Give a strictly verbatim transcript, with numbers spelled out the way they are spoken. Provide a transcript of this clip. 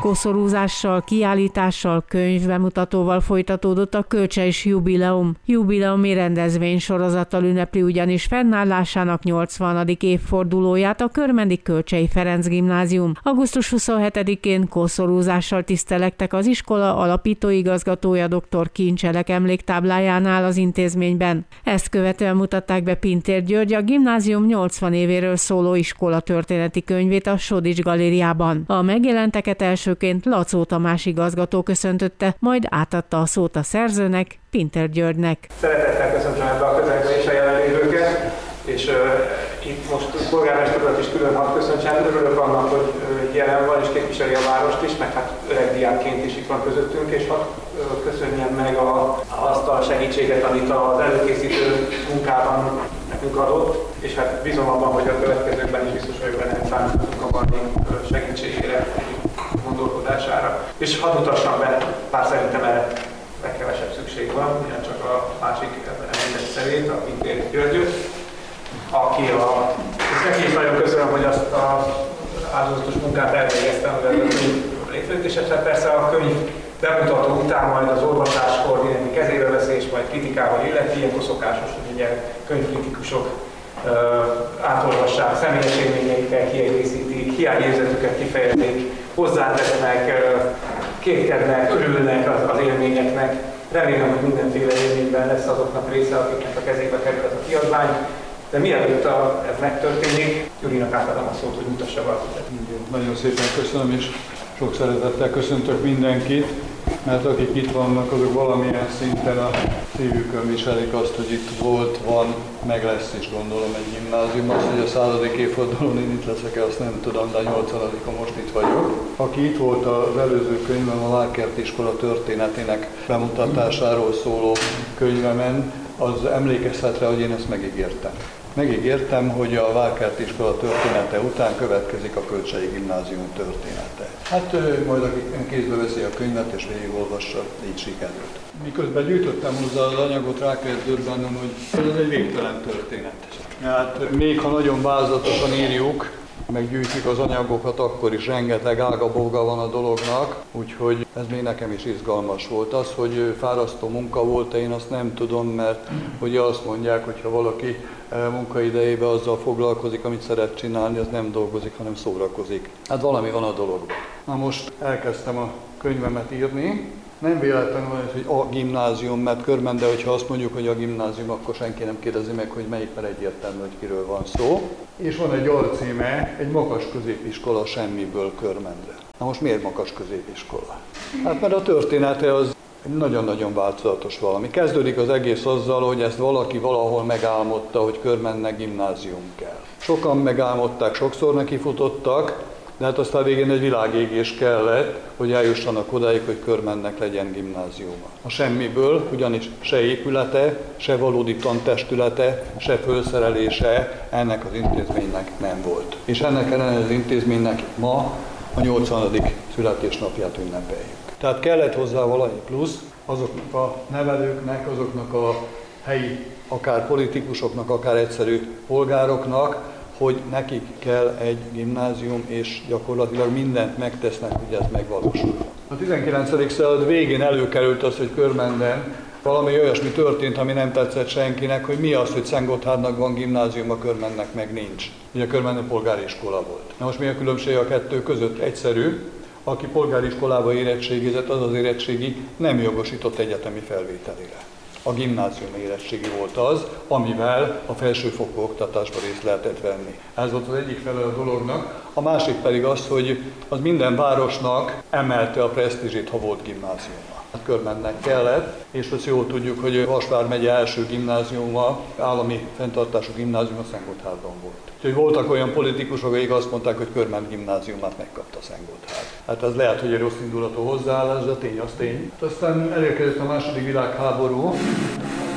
koszorúzással, kiállítással, könyvbemutatóval folytatódott a Kölcseisz Jubileum. Jubileumi rendezvény sorozattal ünnepli ugyanis fennállásának nyolcvanadik évfordulóját a körmendi Kölcsei Ferenc Gimnázium. augusztus huszonhetedikén koszorúzással tisztelektek az iskola alapítóigazgatója dr. Kincselek emléktáblájánál az intézményben. Ezt követően mutatták be Pintér György a gimnázium nyolcvan évéről szóló iskola történeti könyvét a Sodics galériában. A megjelenteket elsőként Lacó Tamás igazgató köszöntötte, majd átadta a szót a szerzőnek, Pintér Györgynek. Szeretettel köszöntöm ebbe a közelbe és a jelenlévőket, és uh, itt most polgármester urat is külön hadd köszöntsem. Örülök annak, hogy uh, jelen van és képviseli a várost is, meg hát öreg diákként is itt van közöttünk, és hadd uh, köszönjem meg a, azt a segítséget, amit az előkészítő munkában nekünk adott, és hát bízom abban, hogy a következőkben is biztos vagyok benne, hogy számítunk a Barni segítségére, gondolkodására. És hadd mutassam be, bár szerintem erre legkevesebb szükség van, ugyan csak a másik említett szemét, a Pintér Györgyöt, aki a... És neki is nagyon köszönöm, hogy azt az áldozatos munkát elvégeztem, hogy ez a könyv létrejött, és esetleg persze a könyv bemutató után majd az olvasáskor mindenki kezébe veszi, és majd kritikával illeti, ilyenkor szokásos, hogy ugye könyvkritikusok uh, átolvassák, személyes élményeikkel kiegészítik, hiányérzetüket kifejezik, hozzátesznek, uh, kétkednek, örülnek az, az élményeknek. Remélem, hogy mindenféle élményben lesz azoknak része, akiknek a kezébe kerül ez a kiadvány. De mielőtt a, ez megtörténik, Gyurinak átadom a szót, hogy mutassa valamit. Nagyon szépen köszönöm, és sok szeretettel köszöntök mindenkit, mert akik itt vannak, azok valamilyen szinten a szívükön viselik azt, hogy itt volt, van, meg lesz is gondolom egy gimnázium. Az, hogy a századik évfordulón én itt leszek-e, azt nem tudom, de a nyolcvanadikon most itt vagyok. Aki itt volt az előző könyvem, a Várkerti iskola történetének bemutatásáról szóló könyvemen, az emlékezhet rá, hogy én ezt megígértem. Megígértem, hogy a Várkerti iskola története után következik a Kölcsei Gimnázium története. Hát majd aki kézbe veszi a könyvet és végigolvassa, így sikerült. Miközben gyűjtöttem hozzá az anyagot, rá kellett döbbennem, hogy ez egy végtelen történet. Hát még ha nagyon vázlatosan írjuk, meggyűjtjük az anyagokat, akkor is rengeteg ága-bóga van a dolognak, úgyhogy ez még nekem is izgalmas volt. Az, hogy fárasztó munka volt, én azt nem tudom, mert ugye azt mondják, hogy ha valaki munkaidejében azzal foglalkozik, amit szeret csinálni, az nem dolgozik, hanem szórakozik. Hát valami van a dologban. Na most elkezdtem a könyvemet írni. Nem véletlenül van, hogy a gimnázium, mert körben, de hogyha azt mondjuk, hogy a gimnázium, akkor senki nem kérdezi meg, hogy melyik, mert egyértelmű, hogy kiről van szó. És van egy alcíme, egy magas középiskola semmiből Körmendre. Na most miért magas középiskola? Hát mert a története az nagyon-nagyon változatos valami. Kezdődik az egész azzal, hogy ezt valaki valahol megálmodta, hogy Körmendnek gimnázium kell. Sokan megálmodták, sokszor nekifutottak, de hát aztán végén egy világégés kellett, hogy eljussanak odáig, hogy Körmendnek legyen gimnáziuma. A semmiből, ugyanis se épülete, se valódi tantestülete, se felszerelése ennek az intézménynek nem volt. És ennek ellen az intézménynek ma a nyolcvanadik születésnapját ünnepeljük. Tehát kellett hozzá valami plusz azoknak a nevelőknek, azoknak a helyi, akár politikusoknak, akár egyszerű polgároknak, hogy nekik kell egy gimnázium, és gyakorlatilag mindent megtesznek, hogy ez megvalósuljon. A tizenkilencedik század végén előkerült az, hogy Körmenden valami olyasmi történt, ami nem tetszett senkinek, hogy mi az, hogy Szentgotthardnak van gimnázium, a Körmendnek meg nincs. Ugye Körmenden polgári iskola volt. Na most mi a különbség a kettő között? Egyszerű, aki polgári iskolába érettségizett, az az érettségi nem jogosított egyetemi felvételére. A gimnázium érettségi volt az, amivel a felsőfokú oktatásba részt lehetett venni. Ez volt az egyik fele a dolognak. A másik pedig az, hogy az minden városnak emelte a presztízsét, ha volt gimnáziuma. Hát Körmendnek kellett, és azt jól tudjuk, hogy Vas vármegye első gimnáziuma, állami fenntartású gimnázium a Szentgotthardon volt. Úgyhogy voltak olyan politikusok, akik azt mondták, hogy Körmend gimnáziumát megkapta Szentgotthárd. Hát ez lehet, hogy egy rossz indulatú hozzáállás, de tény az tény. Aztán elérkezett a második világháború,